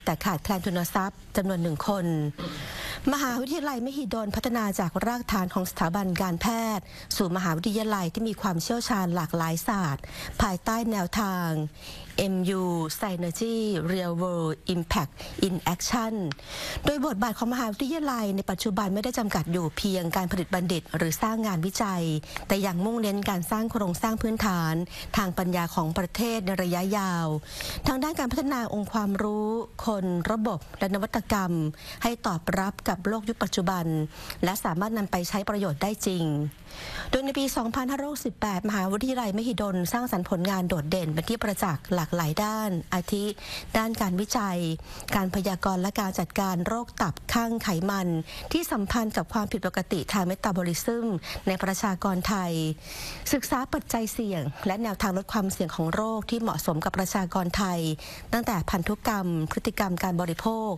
แต่ขาดแคลนทุนทรัพย์จำนวน1 คนมหาวิทยาลัยมหิดลพัฒนาจากรากฐานของสถาบันการแพทย์สู่มหาวิทยาลัยที่มีความเชี่ยวชาญหลากหลายศาสตร์ภายใต้แนวทาง MU Synergy Real World Impact in Action โดยบทบาทของมหาวิทยาลัยในปัจจุบันไม่ได้จำกัดอยู่เพียงการผลิตบัณฑิตหรือสร้างงานวิจัยแต่ยังมุ่งเน้นการสร้างโครงสร้างพื้นฐานทางปัญญาของประเทศในระยะยาวทางด้านการพัฒนาองค์ความรู้คนระบบและนวัตกรรมให้ตอบรับกับโลกยุคปัจจุบันและสามารถนำไปใช้ประโยชน์ได้จริงโดยในปี 2518 มหาวิทยาลัยมหิดลสร้างสรรค์ผลงานโดดเด่นเป็นที่ประจักษ์หลากหลายด้านอาทิด้านการวิจัยการพยากรณ์และการจัดการโรคตับข้างไขมันที่สัมพันธ์กับความผิดปกติทางเมตาบอลิซึมในประชากรไทยศึกษาปัจจัยเสี่ยงและแนวทางลดความเสี่ยงของโรคที่เหมาะสมกับประชากรไทยตั้งแต่พันธุกรรมพฤติกรรมการบริโภค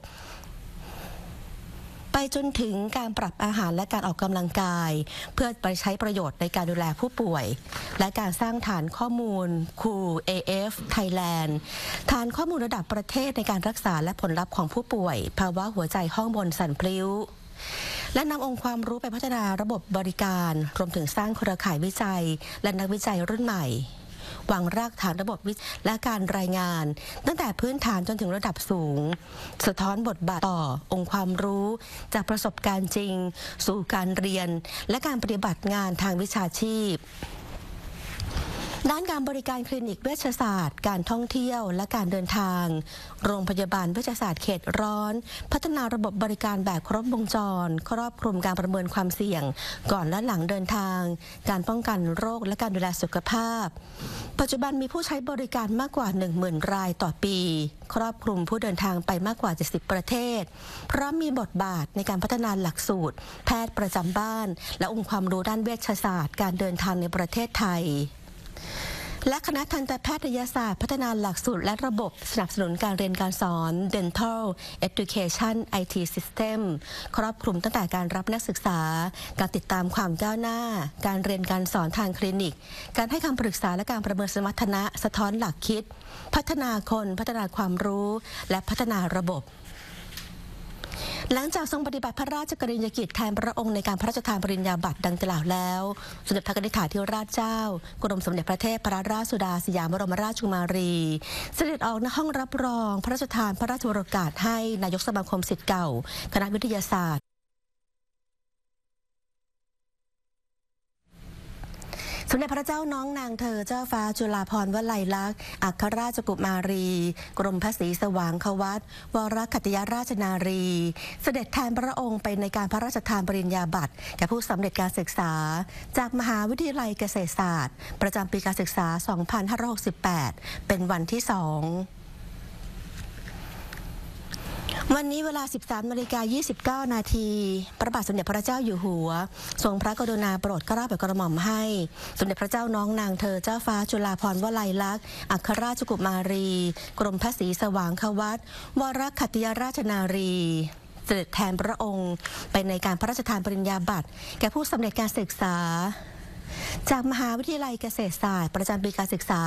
ไปจนถึงการปรับอาหารและการออกกำลังกายเพื่อไปใช้ประโยชน์ในการดูแลผู้ป่วยและการสร้างฐานข้อมูล COOL-AF Thailand ฐานข้อมูลระดับประเทศในการรักษาและผลลัพธ์ของผู้ป่วยภาวะหัวใจห้องบนสั่นพลิ้วและนำองค์ความรู้ไปพัฒนาระบบบริการรวมถึงสร้างเครือข่ายวิจัยและนักวิจัยรุ่นใหม่วางรากฐานระบบและการรายงานตั้งแต่พื้นฐานจนถึงระดับสูงสะท้อนบทบาทต่อองค์ความรู้จากประสบการณ์จริงสู่การเรียนและการปฏิบัติงานทางวิชาชีพด้านการบริการคลินิกเวชศาสตร์การท่องเที่ยวและการเดินทางโรงพยาบาลเวชศาสตร์เขตร้อนพัฒนาระบบบริการแบบครบวงจรครอบคลุมการประเมินความเสี่ยงก่อนและหลังเดินทางการป้องกันโรคและการดูแลสุขภาพปัจจุบันมีผู้ใช้บริการมากกว่า 10,000 รายต่อปีครอบคลุมผู้เดินทางไปมากกว่า70ประเทศพร้อมมีบทบาทในการพัฒนาหลักสูตรแพทย์ประจำบ้านและองค์ความรู้ด้านเวชศาสตร์การเดินทางในประเทศไทยและคณะทันตแพทยศาสตร์พัฒนาหลักสูตรและระบบสนับสนุนการเรียนการสอน Dental Education IT System ครอบคลุมตั้งแต่การรับนักศึกษาการติดตามความก้าวหน้าการเรียนการสอนทางคลินิกการให้คำปรึกษาและการประเมินสมรรถนะสะท้อนหลักคิดพัฒนาคนพัฒนาความรู้และพัฒนาระบบหลังจากทรงปฏิบัติพระราชกรณียกิจแทนพระองค์ในการพระราชทานปริญญาบัตรดังกล่าวแล้วสมเด็จพระนิธิธิราชเจ้ากรมสมเด็จพระเทพรัตนราชสุดาสยามบรมราชกุมารีเสด็จออกณห้องรับรองพระราชทานพระราชวโรกาสให้นายกสมาคมศิษย์เก่าคณะวิทยาศาสตร์สมเด็จพระเจ้าน้องนางเธอเจ้าฟ้าจุฬาภรณ์วลัยลักษณ์อัครราชกุมารีกรมพระศรีสว่างควัตรวรคัตติยราชนารีเสด็จแทนพระองค์ไปในการพระราชทานปริญญาบัตรแก่ผู้สำเร็จการศึกษาจากมหาวิทยาลัยเกษตรศาสตร์ประจำปีการศึกษา 2568 เป็นวันที่ 2วันนี้เวลา 13:29 นาทีพระบาทสมเด็จพระเจ้าอยู่หัวทรงพระกรุณาโปรดเกล้าโปรดกระหม่อมให้สมเด็จพระเจ้าน้องนางเธอเจ้าฟ้าจุฬาภรณ์วลัยลักษณ์อัครราชกุมารีกรมพระศรีสว่างควัตรวรคัตติยราชนารีเสด็จแทนพระองค์ไปในการพระราชทานปริญญาบัตรแก่ผู้สำเร็จการศึกษาจากมหาวิทยาลัยเกษตรศาสตร์ประจำปีการศึกษา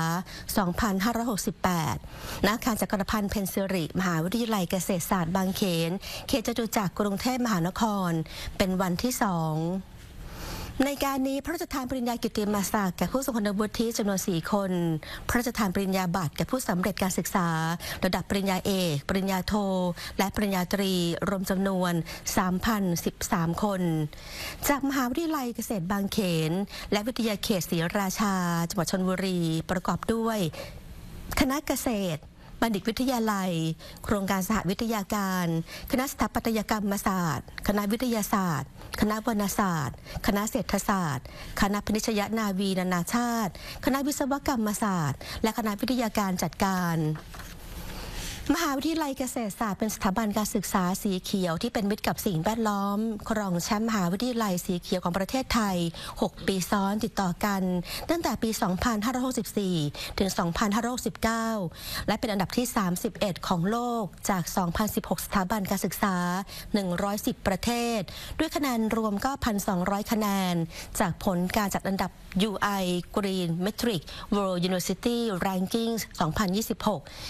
2568 ณ อาคารจักรพันธ์เพ็ญสิริมหาวิทยาลัยเกษตรศาสตร์บางเขนเขตจตุจักรกรุงเทพมหานครเป็นวันที่ 2ในการนี้พระราชทานปริญญากิตติมศักดิ์แก่ผู้ทรงคุณวุฒิจำนวน 4 คนพระราชทานปริญญาบัตรแก่ผู้สำเร็จการศึกษาระดับปริญญาเอกปริญญาโทและปริญญาตรีรวมจำนวน 3,013 คนจากมหาวิทยาลัยเกษตรบางเขนและวิทยาเขตศรีราชาจังหวัดชลบุรีประกอบด้วยคณะเกษตรบัณฑิตวิทยาลัยโครงการสหวิทยาการคณะสถาปัตยกรรมศาสตร์คณะวิทยาศาสตร์คณะวรรณศาสตร์คณะเศรษฐศาสตร์คณะพนิชยนาวีนานาชาติคณะวิศวกรรมศาสตร์และคณะวิทยาการจัดการมหาวิทยาลัยเกษตรศาสตร์เป็นสถาบันการศึกษาสีเขียวที่เป็นมิตรกับสิ่งแวดล้อมครองแชมป์มหาวิทยาลัยสีเขียวของประเทศไทย6 ปีซ้อนติดต่อกันตั้งแต่ปี 2564 ถึง 2569 และเป็นอันดับที่ 31 ของโลกจาก 2,016 สถาบันการศึกษา 110 ประเทศด้วยคะแนนรวม 9,200 คะแนนจากผลการจัดอันดับ UI Green Metric World University Rankings 2026